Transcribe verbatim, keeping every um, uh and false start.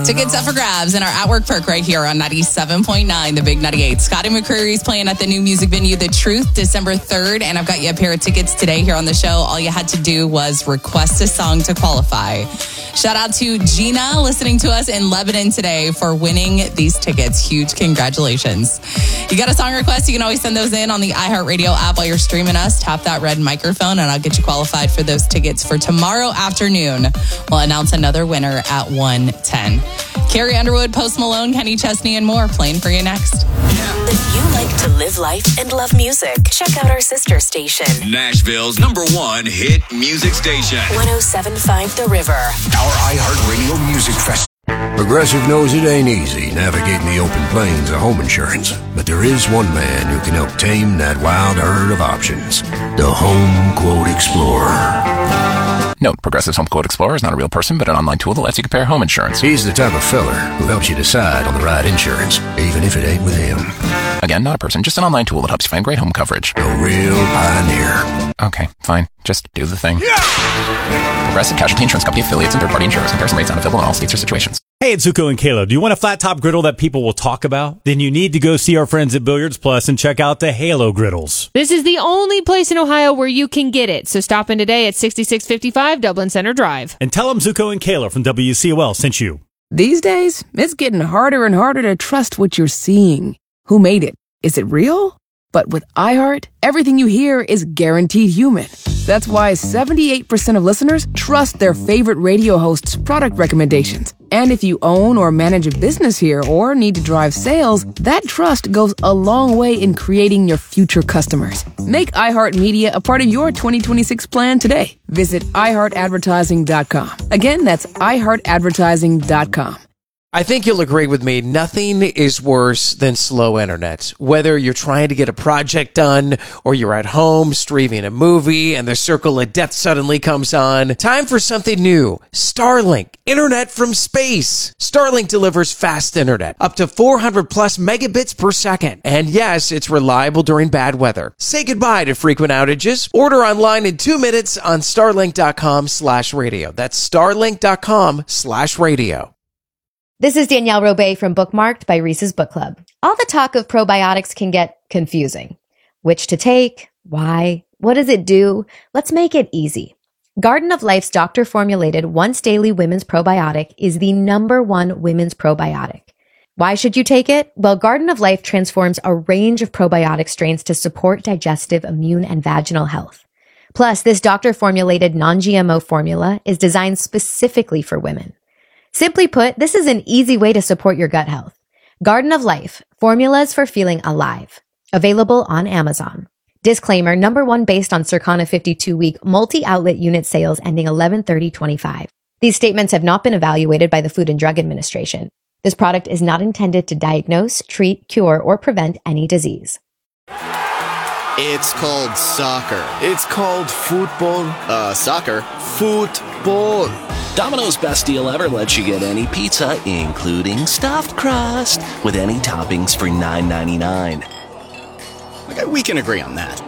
Tickets up for grabs in our At Work perk right here on ninety-seven point nine, the Big ninety-eight. Scotty McCreery's playing at the new music venue, The Truth, December third. And I've got you a pair of tickets today here on the show. All you had to do was request a song to qualify. Shout out to Gina listening to us in Lebanon today for winning these tickets. Huge congratulations. You got a song request? You can always send those in on the iHeartRadio app while you're streaming us. Tap that red microphone and I'll get you qualified for those tickets for tomorrow afternoon. We'll announce another winner at one ten. Carrie Underwood, Post Malone, Kenny Chesney, and more playing for you next. If you like to live life and love music, check out our sister station, Nashville's number one hit music station, one oh seven point five The River. Our iHeartRadio Music Festival. Progressive knows it ain't easy navigating the open plains of home insurance, but there is one man who can help tame that wild herd of options. The Home Quote Explorer. Note, Progressive's Home Quote Explorer is not a real person, but an online tool that lets you compare home insurance. He's the type of feller who helps you decide on the right insurance, even if it ain't with him. Again, not a person, just an online tool that helps you find great home coverage. A real pioneer. Okay, fine. Just do the thing. Yeah! Progressive Casualty Insurance Company affiliates and third-party insurers. Comparison rates not available in all states or situations. Hey, it's Zuko and Kayla. Do you want a flat-top griddle that people will talk about? Then you need to go see our friends at Billiards Plus and check out the Halo griddles. This is the only place in Ohio where you can get it. So stop in today at sixty-six fifty-five Dublin Center Drive. And tell them Zuko and Kayla from W C O L sent you. These days, it's getting harder and harder to trust what you're seeing. Who made it? Is it real? But with iHeart, everything you hear is guaranteed human. That's why seventy-eight percent of listeners trust their favorite radio host's product recommendations. And if you own or manage a business here or need to drive sales, that trust goes a long way in creating your future customers. Make iHeartMedia a part of your twenty twenty-six plan today. Visit i heart advertising dot com. Again, that's i heart advertising dot com. I think you'll agree with me, nothing is worse than slow internet. Whether you're trying to get a project done or you're at home streaming a movie and the circle of death suddenly comes on, time for something new. Starlink, internet from space. Starlink delivers fast internet, up to four hundred plus megabits per second. And yes, it's reliable during bad weather. Say goodbye to frequent outages. Order online in two minutes on starlink.com slash radio. That's starlink.com slash radio. This is Danielle Robay from Bookmarked by Reese's Book Club. All the talk of probiotics can get confusing. Which to take? Why? What does it do? Let's make it easy. Garden of Life's doctor-formulated once-daily women's probiotic is the number one women's probiotic. Why should you take it? Well, Garden of Life transforms a range of probiotic strains to support digestive, immune, and vaginal health. Plus, this doctor-formulated non-G M O formula is designed specifically for women. Simply put, this is an easy way to support your gut health. Garden of Life, formulas for feeling alive. Available on Amazon. Disclaimer, number one based on Circana fifty-two week multi-outlet unit sales ending eleven thirty twenty-five. These statements have not been evaluated by the Food and Drug Administration. This product is not intended to diagnose, treat, cure, or prevent any disease. It's called soccer. It's called football. Uh, soccer. Football. Domino's best deal ever lets you get any pizza, including stuffed crust, with any toppings for nine ninety-nine. Okay, we can agree on that.